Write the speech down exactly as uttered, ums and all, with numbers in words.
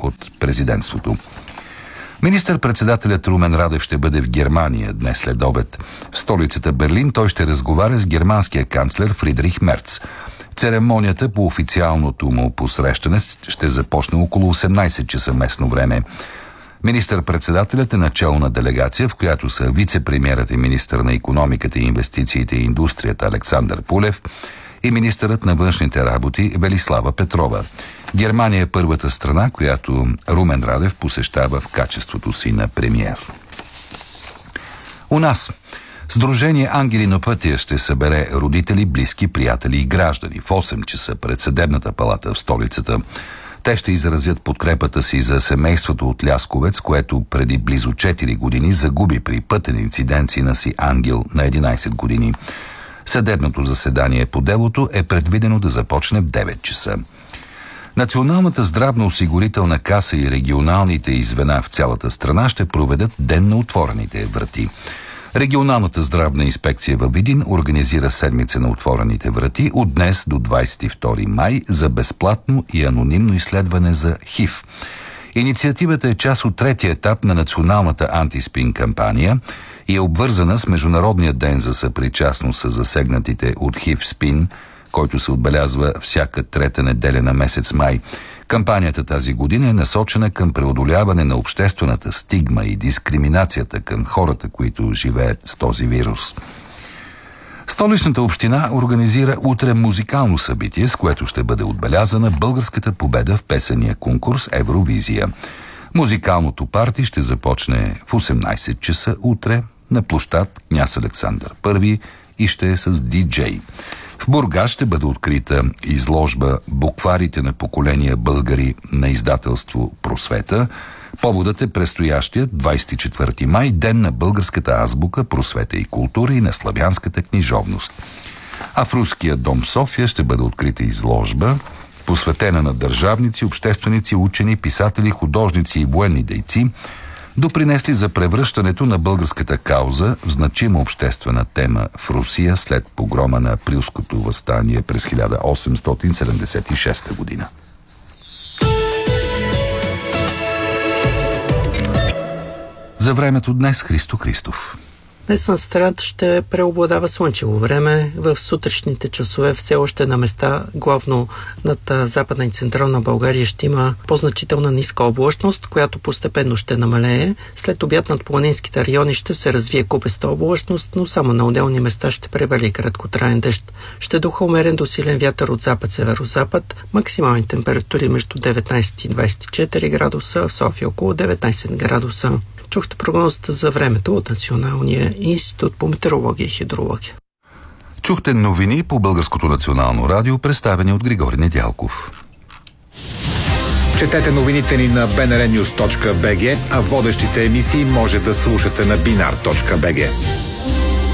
от президентството. Министър-председателят Румен Радев ще бъде в Германия днес след обед. В столицата Берлин той ще разговаря с германския канцлер Фридрих Мерц. Церемонията по официалното му посрещане ще започне около осемнайсет часа местно време. Министър-председателят е начало на делегация, в която са вице-премиерът и министър на икономиката и инвестициите и индустрията Александър Пулев и министърът на външните работи Велислава Петрова. Германия е първата страна, която Румен Радев посещава в качеството си на премиер. У нас Сдружение Ангели на пътя ще събере родители, близки, приятели и граждани в осем часа пред Съдебната палата в столицата. Те ще изразят подкрепата си за семейството от Лясковец, което преди близо четири години загуби при пътен инцидент сина си Ангел на единайсет години. Съдебното заседание по делото е предвидено да започне в девет часа. Националната здравноосигурителна каса и регионалните й звена в цялата страна ще проведат ден на отворените врати. Регионалната здравна инспекция във Видин организира седмица на отворените врати от днес до двайсет и втори май за безплатно и анонимно изследване за ХИВ. Инициативата е част от третия етап на националната антиспин кампания и е обвързана с Международния ден за съпричастност с засегнатите от ХИВ спин, който се отбелязва всяка трета неделя на месец май. Кампанията тази година е насочена към преодоляване на обществената стигма и дискриминацията към хората, които живеят с този вирус. Столичната община организира утре музикално събитие, с което ще бъде отбелязана българската победа в песения конкурс Евровизия. Музикалното парти ще започне в осемнайсет часа утре на площад Княз Александър първи и ще е с диджей. В Бургас ще бъде открита изложба "Букварите на поколения българи" на издателство Просвета. Поводът е предстоящият двайсет и четвърти май, ден на българската азбука, просвета и култура и на славянската книжовност. А в Руския дом в София ще бъде открита изложба, посветена на държавници, общественици, учени, писатели, художници и военни дейци, допринесли за превръщането на българската кауза в значима обществена тема в Русия след погрома на Априлското въстание през хиляда осемстотин седемдесет и шеста година. За времето днес Христо Христов. Днес на страд ще преобладава слънчево време. В сутрешните часове все още на места, главно над Западна и Централна България, ще има по-значителна ниска облачност, която постепенно ще намалее. След обяд над планинските райони ще се развие купеста облачност, но само на отделни места ще превали краткотраен дъжд. Ще духа умерен до силен вятър от запад-северозапад. Максимални температури между деветнайсет и двайсет и четири градуса, в София около деветнайсет градуса. Чухте прогнозата за времето от Националния институт по метеорология и хидрология. Чухте новини по Българското национално радио, представени от Григорий Недялков. Четете новините ни на би ен ар нюз точка би джи, а водещите емисии може да слушате на бинар точка би джи.